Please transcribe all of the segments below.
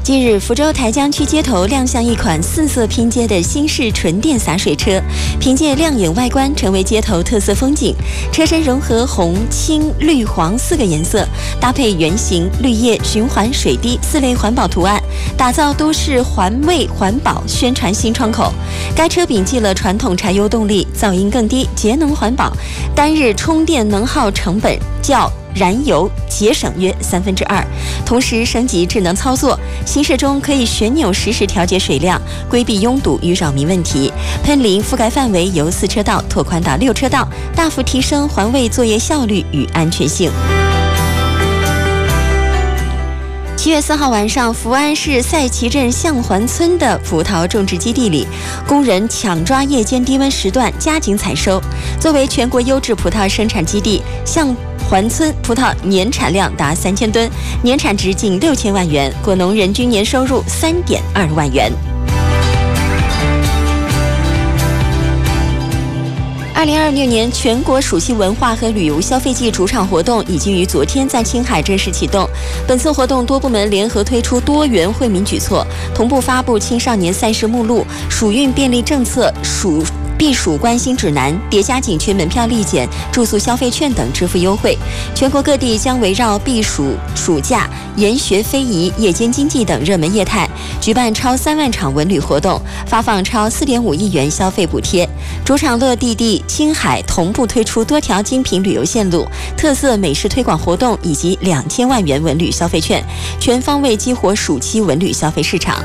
近日，福州台江区街头亮相一款4色拼接的新式纯电洒水车，凭借亮眼外观成为街头特色风景。车身融合红、青、绿、黄4个颜色，搭配圆形、绿叶、循环、水滴4类环保图案，打造都市环卫环保宣传新窗口。该车摒弃了传统柴油动力，噪音更低，节能环保，单日充电能耗成本较燃油节省约2/3，同时升级智能操作，行驶中可以旋钮实时调节水量，规避拥堵与扰民问题。喷淋覆盖范围由4车道拓宽到6车道，大幅提升环卫作业效率与安全性。7月4号晚上，福安市赛旗镇向环村的葡萄种植基地里，工人抢抓夜间低温时段，加紧采收。作为全国优质葡萄生产基地，向环村葡萄年产量达3000吨，年产值近6000万元，果农人均年收入3.2万元。2026年全国暑期文化和旅游消费季主场活动已经于昨天在青海正式启动。本次活动多部门联合推出多元惠民举措，同步发布青少年赛事目录、暑运便利政策、避暑关心指南、叠加景区门票立减、住宿消费券等支付优惠。全国各地将围绕避暑、暑假、研学非遗、夜间经济等热门业态，举办超3万场文旅活动，发放超4.5亿元消费补贴。主场落地地青海同步推出多条精品旅游线路、特色美食推广活动以及2000万元文旅消费券，全方位激活暑期文旅消费市场。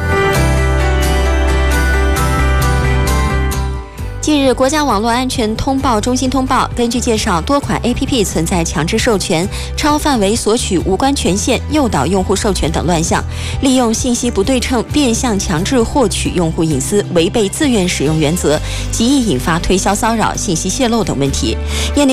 近日，国家网络安全通报中心通报，根据介绍，多款 APP 存在强制授权、超范围索取无关权限、诱导用户授权等乱象，利用信息不对称变相强制获取用户隐私，违背自愿使用原则，极易引发推销骚扰、信息泄露等问题。业内